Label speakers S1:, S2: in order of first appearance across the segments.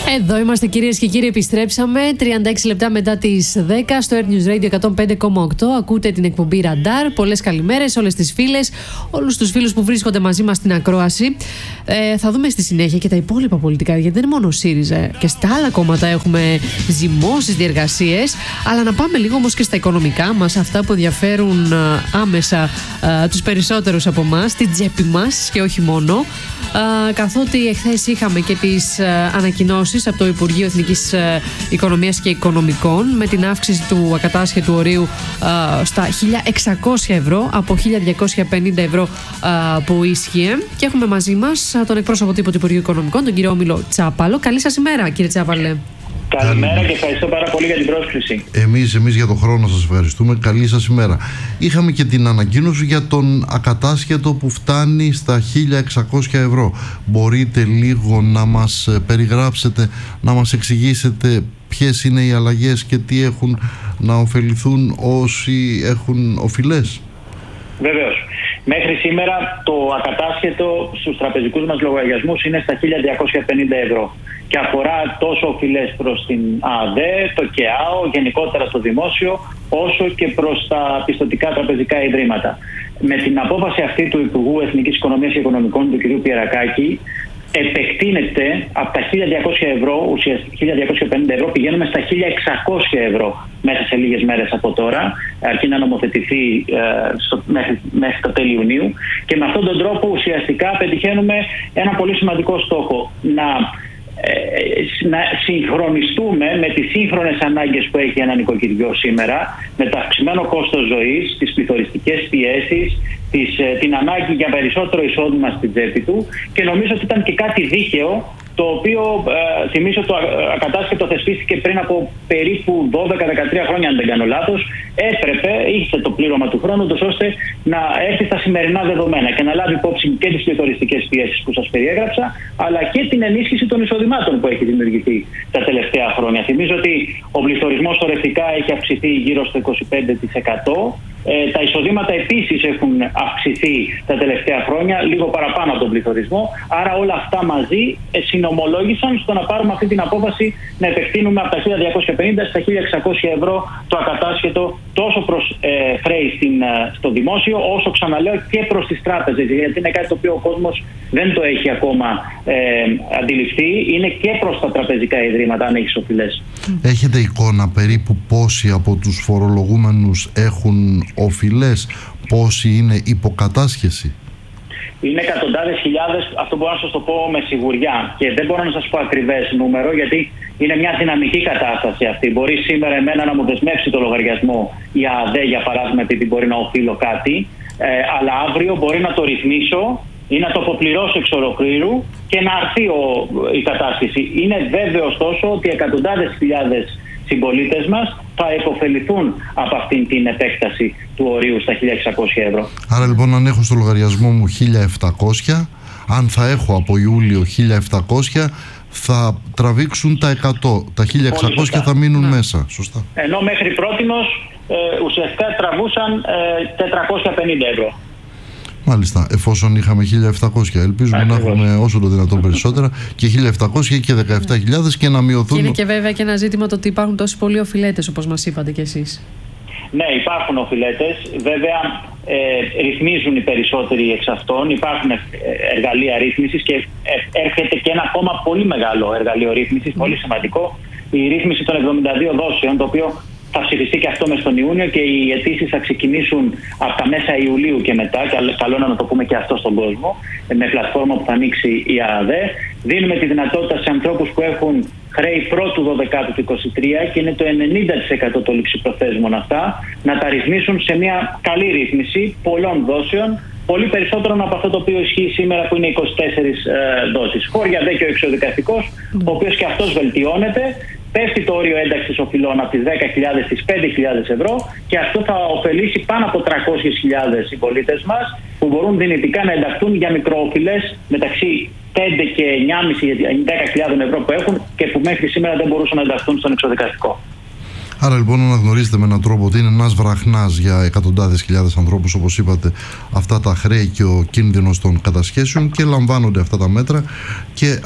S1: Εδώ είμαστε, κυρίες και κύριοι, επιστρέψαμε 36 λεπτά μετά τις 10 στο Air News Radio 105,8. Ακούτε την εκπομπή Ραντάρ. Πολλές καλημέρες σε όλες τις φίλες, όλους τους φίλους που βρίσκονται μαζί μας στην ακρόαση. Θα δούμε στη συνέχεια και τα υπόλοιπα πολιτικά, γιατί δεν είναι μόνο ο ΣΥΡΙΖΑ. Και στα άλλα κόμματα έχουμε ζυμώσεις, διεργασίες. Αλλά να πάμε λίγο όμως και στα οικονομικά μας, αυτά που ενδιαφέρουν άμεσα τους περισσότερους από εμάς, την τσέπη μας και όχι μόνο. Καθότι εχθές είχαμε και τις ανακοινώσεις από το Υπουργείο Εθνικής Οικονομίας και Οικονομικών με την αύξηση του ακατάσχετου ορίου στα 1.600 ευρώ από 1.250 ευρώ που ίσχυε. Και έχουμε μαζί μας τον εκπρόσωπο τύπου του Υπουργείου Οικονομικών, τον κύριο Όμιλο Τσάπαλο. Καλή σας ημέρα, κύριε Τσάπαλε.
S2: Καλημέρα και ευχαριστώ πάρα πολύ για την πρόσκληση.
S3: Εμείς για τον χρόνο σας ευχαριστούμε. Καλή σας ημέρα. Είχαμε και την ανακοίνωση για τον ακατάσχετο που φτάνει στα 1.600 ευρώ. Μπορείτε λίγο να μας περιγράψετε, να μας εξηγήσετε ποιες είναι οι αλλαγές και τι έχουν να ωφεληθούν όσοι έχουν οφειλές?
S2: Βεβαίως. Μέχρι σήμερα το ακατάσχετο στους τραπεζικούς μας λογαριασμούς είναι στα 1.250 ευρώ και αφορά τόσο οφειλές προς την ΑΔΕ, το ΚΕΑΟ, γενικότερα στο δημόσιο, όσο και προς τα πιστωτικά τραπεζικά ιδρύματα. Με την απόφαση αυτή του Υπουργού Εθνικής Οικονομίας και Οικονομικών, του κ. Πιερακάκη, επεκτείνεται από τα 1.200 ευρώ, ουσιαστικά 1.250 ευρώ, πηγαίνουμε στα 1.600 ευρώ μέσα σε λίγες μέρες από τώρα, αρκεί να νομοθετηθεί μέχρι το τέλη Ιουνίου. Και με αυτόν τον τρόπο ουσιαστικά πετυχαίνουμε ένα πολύ σημαντικό στόχο, να συγχρονιστούμε με τις σύγχρονες ανάγκες που έχει ένα νοικοκυριό σήμερα, με το αυξημένο κόστος ζωής, τις πληθωριστικές πιέσεις, την ανάγκη για περισσότερο εισόδημα στην τσέπη του, και νομίζω ότι ήταν και κάτι δίκαιο, το οποίο θυμίζω το ακατάσχετο θεσπίστηκε πριν από περίπου 12-13 χρόνια, αν δεν κάνω λάθος. Είχε το πλήρωμα του χρόνου, ώστε να έρθει στα σημερινά δεδομένα και να λάβει υπόψη και τις πληθωριστικές πιέσεις που σας περιέγραψα, αλλά και την ενίσχυση των εισοδημάτων που έχει δημιουργηθεί τα τελευταία χρόνια. Θυμίζω ότι ο πληθωρισμός ορευτικά έχει αυξηθεί γύρω στο 25%. Τα εισοδήματα επίσης έχουν αυξηθεί τα τελευταία χρόνια, λίγο παραπάνω από τον πληθωρισμό. Άρα όλα αυτά μαζί συνομολόγησαν στο να πάρουμε αυτή την απόφαση να επεκτείνουμε από τα 1.250 στα 1.600 ευρώ το ακατάσχετο, τόσο προς χρέη στο δημόσιο, όσο, ξαναλέω, και προς τις τράπεζες. Γιατί είναι κάτι το οποίο ο κόσμος δεν το έχει ακόμα αντιληφθεί. Είναι και προς τα τραπεζικά ιδρύματα, αν έχει οφειλές.
S3: Έχετε εικόνα περίπου πόσοι από τους φορολογούμενους έχουν οφειλές, πόσοι είναι υποκατάσχεση?
S2: Είναι εκατοντάδες χιλιάδες, αυτό μπορώ να σας το πω με σιγουριά, και δεν μπορώ να σας πω ακριβές νούμερο, γιατί είναι μια δυναμική κατάσταση αυτή. Μπορεί σήμερα εμένα να μου δεσμεύσει το λογαριασμό η ΑΔΕ, για παράδειγμα, επειδή μπορεί να οφείλω κάτι, αλλά αύριο μπορεί να το ρυθμίσω ή να το αποπληρώσω εξ ολοκλήρου και να αρθεί η κατάσχεση. Είναι βέβαιο ωστόσο ότι εκατοντάδες χιλιάδες συμπολίτες μας θα υποφεληθούν από αυτήν την επέκταση του ορίου στα 1.600 ευρώ.
S3: Άρα λοιπόν, αν έχω στο λογαριασμό μου 1.700, αν θα έχω από Ιούλιο 1.700, θα τραβήξουν τα 100. Τα 1.600 θα μείνουν μέσα. Σωστά.
S2: Ενώ μέχρι πρότινος ουσιαστικά τραβούσαν 450 ευρώ.
S3: Μάλιστα, εφόσον είχαμε 1.700, ελπίζουμε να έχουμε όσο το δυνατόν περισσότερα, και 1.700 και 17.000, και να μειωθούν.
S1: Και είναι και βέβαια και ένα ζήτημα το ότι υπάρχουν τόσοι πολλοί οφειλέτες, όπως μας είπατε κι εσείς.
S2: Ναι, υπάρχουν οφειλέτες. Βέβαια, ρυθμίζουν οι περισσότεροι εξ αυτών. Υπάρχουν εργαλεία ρύθμισης και έρχεται και ένα ακόμα πολύ μεγάλο εργαλείο ρύθμισης, πολύ σημαντικό. Η ρύθμιση των 72 δόσεων, το οποίο θα ψηφιστεί και αυτό μες τον Ιούνιο, και οι αιτήσεις θα ξεκινήσουν από τα μέσα Ιουλίου και μετά. Και καλό να το πούμε και αυτό στον κόσμο, με πλατφόρμα που θα ανοίξει η ΑΔΕ. Δίνουμε τη δυνατότητα σε ανθρώπους που έχουν χρέη πρώτου 12ου του 2023, και είναι το 90% των ληξιπροθέσμων αυτά, να τα ρυθμίσουν σε μια καλή ρύθμιση πολλών δόσεων, πολύ περισσότερων από αυτό το οποίο ισχύει σήμερα, που είναι 24 δόσεις. Χώρια δε και ο εξωδικαστικός, ο οποίος και αυτός βελτιώνεται. Πέφτει το όριο ένταξης οφειλών από τις 10.000 στις 5.000 ευρώ, και αυτό θα ωφελήσει πάνω από 300.000 συμπολίτες μας, που μπορούν δυνητικά να ενταχθούν για μικροοφειλές μεταξύ 5 και 9,5 10.000 ευρώ που έχουν, και που μέχρι σήμερα δεν μπορούσαν να ενταχθούν στον εξωδικαστικό.
S3: Άρα λοιπόν αναγνωρίζετε με έναν τρόπο ότι είναι ένας βραχνάς για εκατοντάδες χιλιάδες ανθρώπους, όπως είπατε, αυτά τα χρέη και ο κίνδυνος των κατασχέσεων, και λαμβάνονται αυτά τα μέτρα και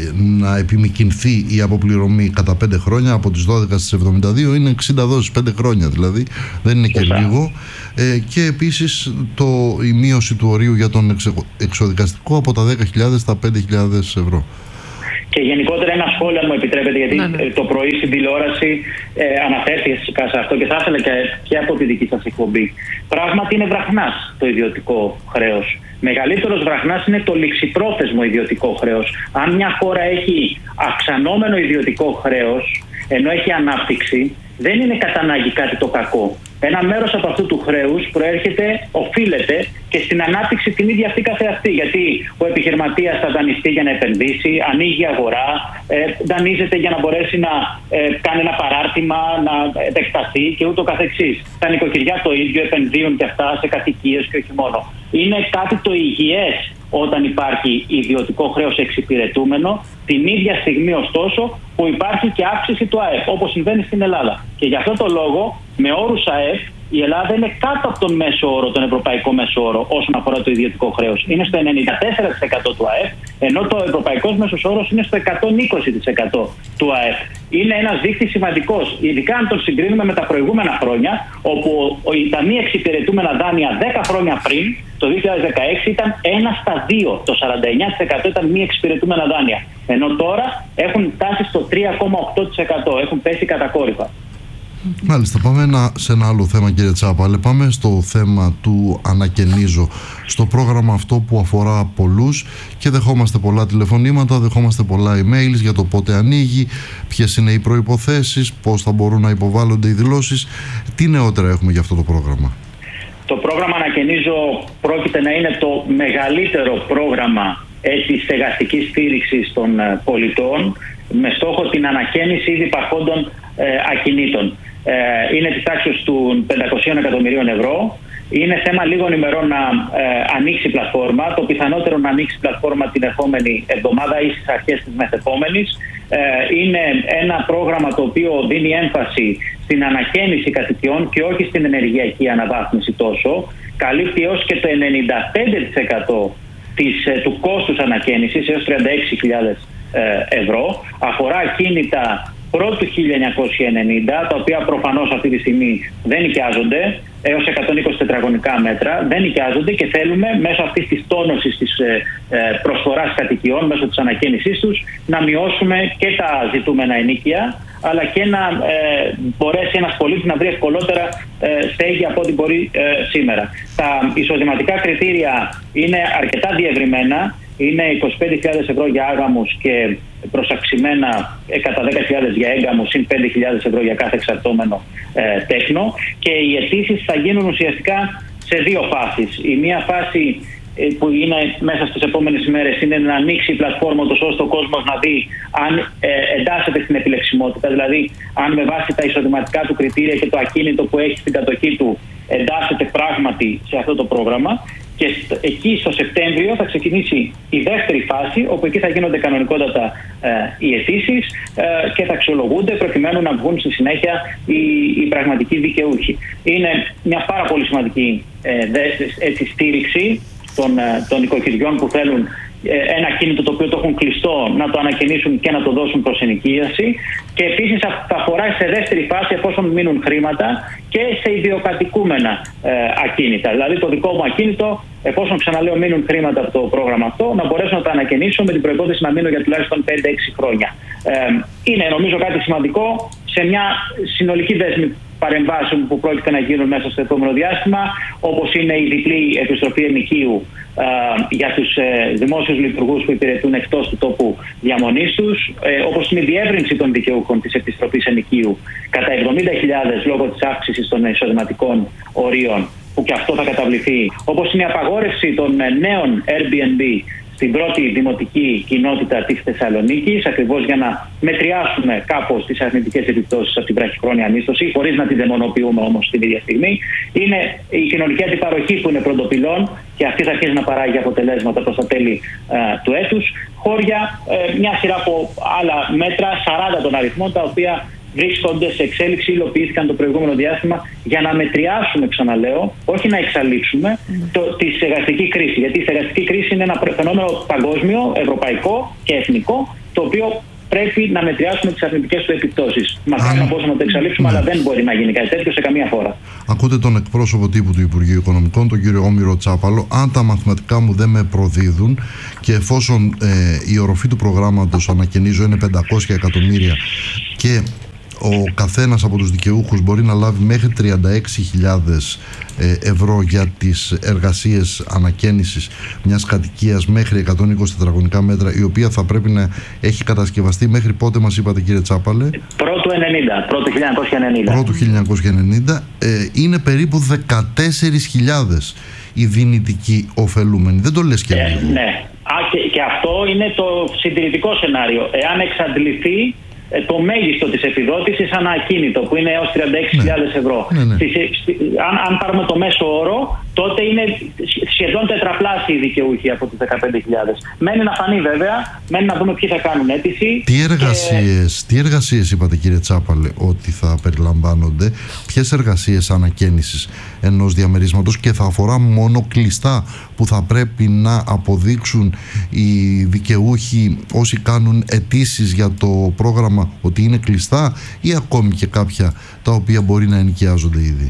S3: να επιμικρυνθεί η αποπληρωμή κατά 5 χρόνια, από τις 12 στις 72 είναι 60 δόσεις, 5 χρόνια δηλαδή, δεν είναι και λίγο. Και επίσης η μείωση του ορίου για τον εξοδικαστικό από τα 10.000 στα 5.000 ευρώ.
S2: Και γενικότερα ένα σχόλιο, αν μου επιτρέπετε, γιατί το πρωί στην τηλεόραση αναφέρθηκε φυσικά σε αυτό και θα ήθελα και από τη δική σας εκπομπή. Πράγματι είναι βραχνάς το ιδιωτικό χρέος. Μεγαλύτερος βραχνάς είναι το ληξιπρόθεσμο ιδιωτικό χρέος. Αν μια χώρα έχει αυξανόμενο ιδιωτικό χρέος, ενώ έχει ανάπτυξη, δεν είναι κατά ανάγκη κάτι το κακό. Ένα μέρος από αυτού του χρέους οφείλεται και στην ανάπτυξη την ίδια αυτή καθεαυτή. Γιατί ο επιχειρηματίας θα δανειστεί για να επενδύσει, ανοίγει αγορά, δανείζεται για να μπορέσει να κάνει ένα παράρτημα, να επεκταθεί και ούτω καθεξής. Τα νοικοκυριά το ίδιο επενδύουν και αυτά σε κατοικίες και όχι μόνο. Είναι κάτι το υγιές όταν υπάρχει ιδιωτικό χρέος εξυπηρετούμενο, την ίδια στιγμή ωστόσο που υπάρχει και αύξηση του ΑΕΠ, όπως συμβαίνει στην Ελλάδα. Και γι' αυτό το λόγο, με όρους ΑΕΠ, η Ελλάδα είναι κάτω από τον μέσο όρο, τον ευρωπαϊκό μέσο όρο, όσον αφορά το ιδιωτικό χρέος. Είναι στο 94% του ΑΕΠ, ενώ το ευρωπαϊκός μέσος όρος είναι στο 120% του ΑΕΠ. Είναι ένας δείκτης σημαντικός, ειδικά αν τον συγκρίνουμε με τα προηγούμενα χρόνια, όπου τα μη εξυπηρετούμενα δάνεια 10 χρόνια πριν, το 2016, ήταν 1 στα 2. Το 49% ήταν μη εξυπηρετούμενα δάνεια. Ενώ τώρα έχουν φτάσει στο 3,8%. Έχουν πέσει κατακόρυφα.
S3: Μάλιστα, πάμε σε ένα άλλο θέμα, κύριε Τσάπαλε. Πάμε στο θέμα του ανακαινίζω. Στο πρόγραμμα αυτό που αφορά πολλούς και δεχόμαστε πολλά τηλεφωνήματα, δεχόμαστε πολλά emails για το πότε ανοίγει, ποιες είναι οι προϋποθέσεις, πώς θα μπορούν να υποβάλλονται οι δηλώσεις. Τι νεότερα έχουμε για αυτό το πρόγραμμα?
S2: Το πρόγραμμα Ανακαινίζω πρόκειται να είναι το μεγαλύτερο πρόγραμμα στεγαστικής στήριξης των πολιτών, με στόχο την ανακαίνιση ήδη υπαρχόντων ακινήτων. Είναι της τάξης των 500 εκατομμυρίων ευρώ. Είναι θέμα λίγων ημερών να ανοίξει η πλατφόρμα. Το πιθανότερο να ανοίξει η πλατφόρμα την ερχόμενη εβδομάδα ή στις αρχές της μεθεπόμενης. Είναι ένα πρόγραμμα το οποίο δίνει έμφαση στην ανακαίνιση κατοικιών και όχι στην ενεργειακή αναβάθμιση τόσο. Καλύπτει έως και το 95% του κόστους ανακαίνισης, έως 36.000 ευρώ. Αφορά ακίνητα πρώτου 1990, τα οποία προφανώς αυτή τη στιγμή δεν νοικιάζονται, έως 120 τετραγωνικά μέτρα, δεν νοικιάζονται, και θέλουμε μέσω αυτής της τόνωσης της προσφοράς κατοικιών, μέσω της ανακαίνισής τους, να μειώσουμε και τα ζητούμενα ενοίκια, αλλά και να μπορέσει ένας πολίτης να βρει ευκολότερα στέγη από ό,τι μπορεί σήμερα. Τα εισοδηματικά κριτήρια είναι αρκετά διευρυμένα. Είναι 25.000 ευρώ για άγαμους και προσαξιμένα κατά 10.000 για έγκαμους, συν 5.000 ευρώ για κάθε εξαρτώμενο τέκνο. Και οι αιτήσεις θα γίνουν ουσιαστικά σε δύο φάσεις. Η μία φάση που είναι μέσα στις επόμενες ημέρες είναι να ανοίξει η πλατφόρμα ώστε ο κόσμος να δει αν εντάσσεται στην επιλεξιμότητα, δηλαδή αν με βάση τα εισοδηματικά του κριτήρια και το ακίνητο που έχει στην κατοχή του εντάσσεται πράγματι σε αυτό το πρόγραμμα. Και εκεί στο Σεπτέμβριο θα ξεκινήσει η δεύτερη φάση, όπου εκεί θα γίνονται κανονικότατα οι αιτήσεις και θα αξιολογούνται προκειμένου να βγουν στη συνέχεια οι πραγματικοί δικαιούχοι. Είναι μια πάρα πολύ σημαντική στήριξη των οικοκυριών που θέλουν ένα ακίνητο το οποίο το έχουν κλειστό να το ανακαινήσουν και να το δώσουν προς ενοικίαση, και επίσης θα αφορά σε δεύτερη φάση, εφόσον μείνουν χρήματα, και σε ιδιοκατοικούμενα ακίνητα. Δηλαδή το δικό μου ακίνητο, εφόσον ξαναλέω μείνουν χρήματα από το πρόγραμμα αυτό, να μπορέσω να το ανακαινήσω με την προϋπόθεση να μείνω για τουλάχιστον 5-6 χρόνια. Είναι νομίζω κάτι σημαντικό σε μια συνολική δέσμη παρεμβάσεων που πρόκειται να γίνουν μέσα στο επόμενο διάστημα, όπως είναι η διπλή επιστροφή ενοικίου για τους δημόσιους λειτουργούς που υπηρετούν εκτός του τόπου διαμονής τους, όπως είναι η διεύρυνση των δικαιούχων της επιστροφής ενοικίου κατά 70.000 λόγω της αύξησης των εισοδηματικών ορίων, που και αυτό θα καταβληθεί, όπως είναι η απαγόρευση των νέων Airbnb στην πρώτη δημοτική κοινότητα της Θεσσαλονίκης, ακριβώς για να μετριάσουμε κάπως τις αρνητικές επιπτώσεις από την βραχυχρόνια μίσθωση, χωρίς να την δαιμονοποιούμε όμως την ίδια στιγμή. Είναι η κοινωνική αντιπαροχή που είναι πρωτοπυλών και αυτή θα αρχίσει να παράγει αποτελέσματα προς τα τέλη του έτους. Χώρια, μια σειρά από άλλα μέτρα, 40 των αριθμών, τα οποία βρίσκονται σε εξέλιξη, υλοποιήθηκαν το προηγούμενο διάστημα για να μετριάσουμε, ξαναλέω, όχι να εξαλείψουμε τη στεγαστική κρίση. Γιατί η στεγαστική κρίση είναι ένα φαινόμενο παγκόσμιο, ευρωπαϊκό και εθνικό, το οποίο πρέπει να μετριάσουμε τις αρνητικές του επιπτώσεις. Μακάρι να μπορούμε να το εξαλείψουμε, αλλά δεν μπορεί να γίνει κάτι τέτοιο σε καμία χώρα.
S3: Ακούτε τον εκπρόσωπο τύπου του Υπουργείου Οικονομικών, τον κύριο Όμηρο Τσάπαλο. Αν τα μαθηματικά μου δεν με προδίδουν και εφόσον η οροφή του προγράμματος, ανακαινίζω, είναι 500 εκατομμύρια και ο καθένας από τους δικαιούχους μπορεί να λάβει μέχρι 36.000 ευρώ για τις εργασίες ανακαίνησης μιας κατοικίας μέχρι 120 τετραγωνικά μέτρα, η οποία θα πρέπει να έχει κατασκευαστεί μέχρι πότε μας είπατε, κύριε Τσάπαλε?
S2: Πρώτου 1990.
S3: Πρώτου 1990. Είναι περίπου 14.000 οι δυνητικοί ωφελούμενοι. Δεν το λες και λίγο?
S2: Ναι. Και αυτό είναι το συντηρητικό σενάριο. Εάν εξαντληθεί το μέγιστο της επιδότησης ανά ακίνητο, που είναι έως 36.000 ευρώ.
S3: Ναι.
S2: Αν πάρουμε το μέσο όρο, τότε είναι σχεδόν τετραπλάσιοι οι δικαιούχοι από τους 15.000. Μένει να φανεί βέβαια, μένει να δούμε ποιοι θα κάνουν αίτηση.
S3: Τι εργασίες είπατε, κύριε Τσάπαλε, ότι θα περιλαμβάνονται? Ποιες εργασίες ανακαίνησης ενός διαμερίσματος, και θα αφορά μόνο κλειστά που θα πρέπει να αποδείξουν οι δικαιούχοι όσοι κάνουν αιτήσεις για το πρόγραμμα ότι είναι κλειστά, ή ακόμη και κάποια τα οποία μπορεί να ενοικιάζονται ήδη?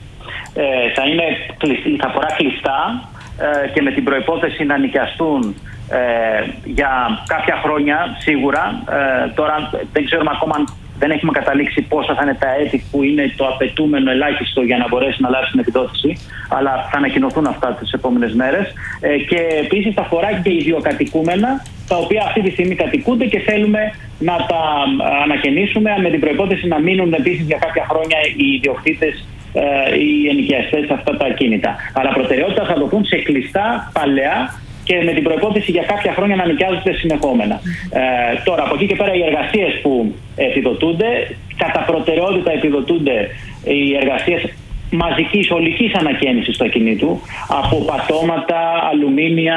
S2: Θα αφορά κλειστά και με την προϋπόθεση να νοικιαστούν για κάποια χρόνια σίγουρα. Τώρα δεν ξέρουμε ακόμα, δεν έχουμε καταλήξει πόσα θα είναι τα έτη που είναι το απαιτούμενο ελάχιστο για να μπορέσει να λάβει την επιδότηση, αλλά θα ανακοινωθούν αυτά τις επόμενες μέρες. Και επίσης θα αφορά και ιδιοκατοικούμενα, τα οποία αυτή τη στιγμή κατοικούνται και θέλουμε να τα ανακαινήσουμε, με την προϋπόθεση να μείνουν επίσης για κάποια χρόνια οι ιδιοκτήτες, οι ενοικιαστές σε αυτά τα ακίνητα. Αλλά προτεραιότητα θα δοθούν σε κλειστά, παλαιά, και με την προϋπόθεση για κάποια χρόνια να νοικιάζονται συνεχόμενα. Τώρα, από εκεί και πέρα, οι εργασίες που επιδοτούνται, κατά προτεραιότητα επιδοτούνται οι εργασίες μαζικής ολικής ανακαίνησης του ακινήτου, από πατώματα, αλουμίνια,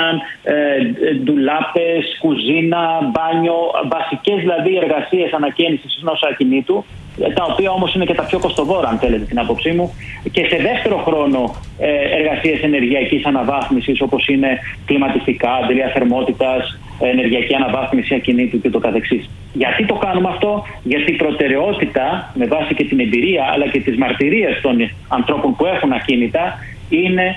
S2: ντουλάπες, κουζίνα, μπάνιο, βασικές δηλαδή εργασίες ανακαίνησης ενός ακινήτου, τα οποία όμως είναι και τα πιο κοστοβόρα, αν θέλετε την άποψή μου, και σε δεύτερο χρόνο εργασίες ενεργειακής αναβάθμισης, όπως είναι κλιματιστικά, αντιλία θερμότητας, ενεργειακή αναβάθμιση ακινήτου και το καθεξής. Γιατί το κάνουμε αυτό? Γιατί η προτεραιότητα, με βάση και την εμπειρία αλλά και τις μαρτυρίες των ανθρώπων που έχουν ακίνητα, είναι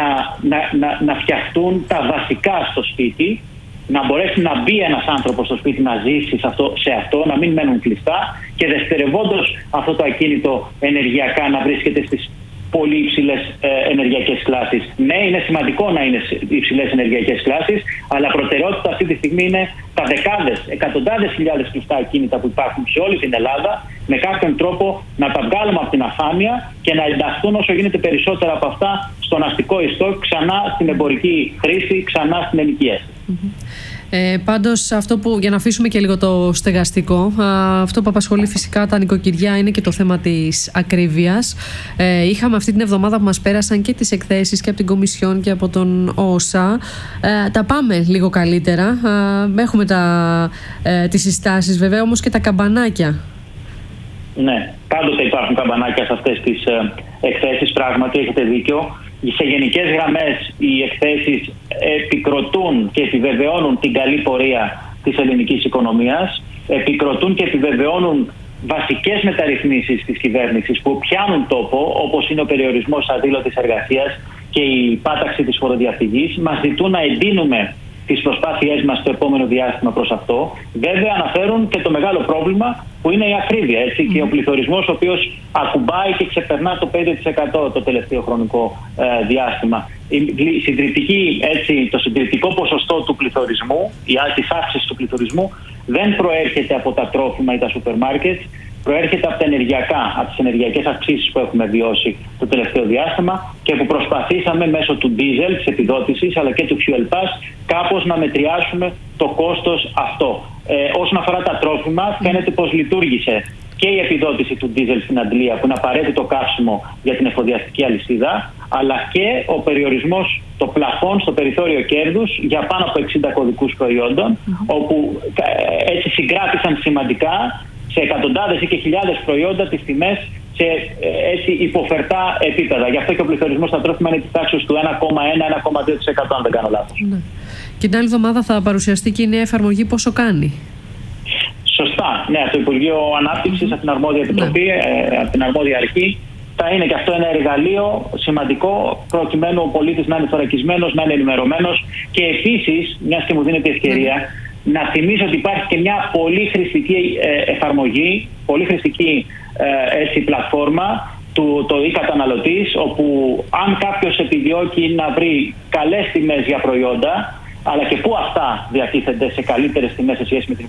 S2: να φτιαχτούν τα βασικά στο σπίτι, να μπορέσει να μπει ένας άνθρωπος στο σπίτι, να ζήσει σε αυτό, να μην μένουν κλειστά, και δευτερευόντως αυτό το ακίνητο ενεργειακά να βρίσκεται στις πολύ υψηλές ενεργειακές κλάσεις. Ναι, είναι σημαντικό να είναι υψηλές ενεργειακές κλάσεις, αλλά προτεραιότητα αυτή τη στιγμή είναι τα δεκάδες, εκατοντάδες χιλιάδες κλειστά ακίνητα που υπάρχουν σε όλη την Ελλάδα, με κάποιον τρόπο να τα βγάλουμε από την αφάνεια και να ενταχθούν όσο γίνεται περισσότερα από αυτά στον αστικό ιστό, ξανά στην εμπορική χρήση, ξανά στην ενοικίαση.
S1: Πάντως, αυτό που, για να αφήσουμε και λίγο το στεγαστικό, αυτό που απασχολεί φυσικά τα νοικοκυριά είναι και το θέμα της ακρίβειας. Είχαμε αυτή την εβδομάδα που μας πέρασαν και τις εκθέσεις και από την Κομισιόν και από τον ΩΣΑ. Τα πάμε λίγο καλύτερα. Έχουμε τις συστάσεις βέβαια, όμως και τα καμπανάκια.
S2: Ναι, πάντοτε υπάρχουν καμπανάκια σε αυτές τις εκθέσεις, πράγματι έχετε δίκιο. Σε γενικές γραμμές οι εκθέσεις επικροτούν και επιβεβαιώνουν την καλή πορεία της ελληνικής οικονομίας, επικροτούν και επιβεβαιώνουν βασικές μεταρρυθμίσεις της κυβέρνησης που πιάνουν τόπο, όπως είναι ο περιορισμός αδήλωτης εργασίας και η πάταξη της φοροδιαφυγής. Μας ζητούν να εντείνουμε τις προσπάθειές μας στο επόμενο διάστημα προς αυτό. Βέβαια αναφέρουν και το μεγάλο πρόβλημα που είναι η ακρίβεια, έτσι, και ο πληθωρισμός, ο οποίος ακουμπάει και ξεπερνά το 5% το τελευταίο χρονικό διάστημα. Το συντριπτικό ποσοστό του πληθωρισμού, της αύξησης του πληθωρισμού, δεν προέρχεται από τα τρόφιμα ή τα σούπερ μάρκετ, προέρχεται από τα ενεργειακά, από τις ενεργειακές αυξήσεις που έχουμε βιώσει το τελευταίο διάστημα και που προσπαθήσαμε μέσω του ντίζελ, της επιδότησης, αλλά και του fuel pass, κάπως να μετριάσουμε το κόστος αυτό. Όσον αφορά τα τρόφιμα, φαίνεται πως λειτουργήσε και η επιδότηση του ντίζελ στην Αντλία, που είναι απαραίτητο καύσιμο για την εφοδιαστική αλυσίδα, αλλά και ο περιορισμός, το πλαφόν στο περιθώριο κέρδους για πάνω από 60 κωδικούς προϊόντων, όπου έτσι συγκράτησαν σημαντικά σε εκατοντάδες ή και χιλιάδες προϊόντα τις τιμές σε έτσι υποφερτά επίπεδα. Γι' αυτό και ο πληθωρισμός στα τρόφιμα είναι της τάξης του 1,1-1,2% αν δεν κάνω λάθος.
S1: Ναι. Και την άλλη εβδομάδα θα παρουσιαστεί και η νέα εφαρμογή. Πόσο κάνει?
S2: Σωστά. Ναι, το Υπουργείο Ανάπτυξης, από την αρμόδια επιτροπή, από την αρμόδια αρχή, θα είναι και αυτό ένα εργαλείο σημαντικό προκειμένου ο πολίτης να είναι θωρακισμένος, να είναι ενημερωμένος και επίσης, μιας και μου δίνεται ευκαιρία, να θυμίσω ότι υπάρχει και μια πολύ χρηστική εφαρμογή, πολύ χρηστική πλατφόρμα το e-καταναλωτής, όπου αν κάποιος επιδιώκει να βρει καλές τιμές για προϊόντα, αλλά και πού αυτά διατίθενται σε καλύτερες τιμές σε σχέση με την